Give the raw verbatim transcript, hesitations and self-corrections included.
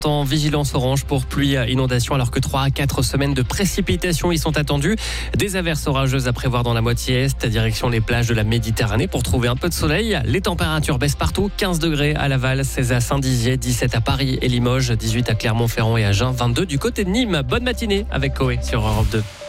En vigilance orange pour pluie et inondation alors que trois à quatre semaines de précipitations y sont attendues. Des averses orageuses à prévoir dans la moitié est, direction les plages de la Méditerranée pour trouver un peu de soleil. Les températures baissent partout, quinze degrés à Laval, seize à Saint-Dizier, dix-sept à Paris et Limoges, dix-huit à Clermont-Ferrand et Agen, vingt-deux du côté de Nîmes. Bonne matinée avec Coé sur Europe deux.